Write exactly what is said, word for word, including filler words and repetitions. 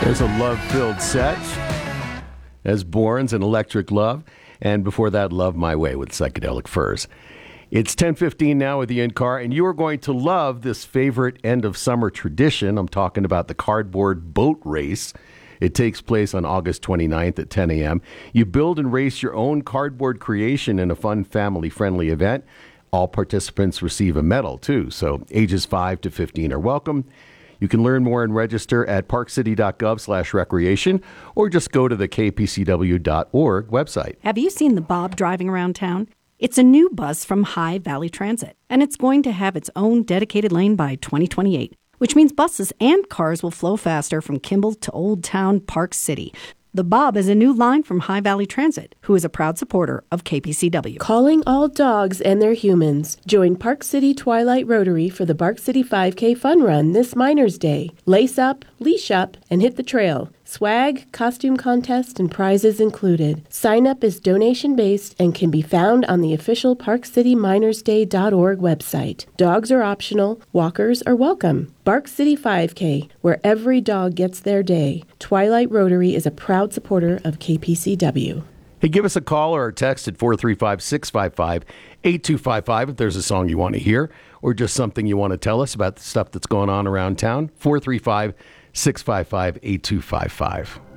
There's a love-filled set as Borns and Electric Love, and before that, Love My Way with Psychedelic Furs. It's ten fifteen now with Ian Carr, and you are going to love this favorite end-of-summer tradition. I'm talking about the cardboard boat race. It takes place on August twenty-ninth at ten a.m. You build and race your own cardboard creation in a fun, family-friendly event. All participants receive a medal, too, so ages five to fifteen are welcome. You can learn more and register at parkcity.gov slash recreation or just go to the k p c w dot org website. Have you seen the Bob driving around town? It's a new bus from High Valley Transit, and it's going to have its own dedicated lane by twenty twenty-eight, which means buses and cars will flow faster from Kimball to Old Town Park City. The Bob is a new line from High Valley Transit, who is a proud supporter of K P C W. Calling all dogs and their humans. Join Park City Twilight Rotary for the Park City five K Fun Run this Miners Day. Lace up, leash up, and hit the trail. Swag, costume contest, and prizes included. Sign up is donation-based and can be found on the official park city miners day dot org website. Dogs are optional. Walkers are welcome. Park City five K, where every dog gets their day. Twilight Rotary is a proud supporter of K P C W. Hey, give us a call or a text at four three five, six five five, eight two five five if there's a song you want to hear or just something you want to tell us about the stuff that's going on around town. four three five, six five five, eight two five five.